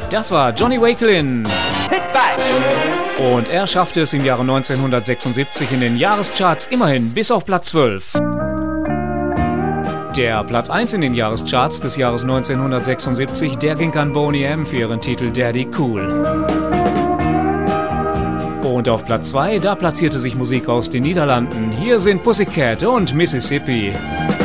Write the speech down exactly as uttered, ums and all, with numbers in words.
Das war Johnny Wakelin. Hit five. Und er schaffte es im Jahre neunzehnhundertsechsundsiebzig in den Jahrescharts immerhin bis auf Platz zwölf. Der Platz eins in den Jahrescharts des Jahres neunzehnhundertsechsundsiebzig, der ging an Boney M. für ihren Titel Daddy Cool. Und auf Platz zwei, da platzierte sich Musik aus den Niederlanden. Hier sind Pussycat und Mississippi.